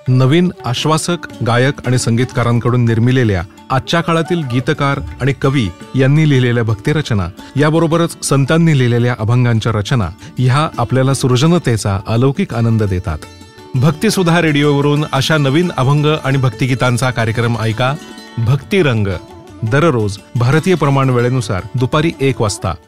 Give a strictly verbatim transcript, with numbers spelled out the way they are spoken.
नवीन आश्वासक गायक आणि संगीतकारांकडून निर्मिलेल्या आजच्या काळातील गीतकार आणि कवी यांनी लिहिलेल्या भक्तिरचना याबरोबरच संतांनी लिहिलेल्या अभंगांच्या रचना ह्या आपल्याला सृजनतेचा अलौकिक आनंद देतात. भक्तिसुधा रेडिओवरून अशा नवीन अभंग आणि भक्तिगीतांचा कार्यक्रम ऐका. भक्तिरंग दररोज भारतीय प्रमाण वेळेनुसार दुपारी एक वाजता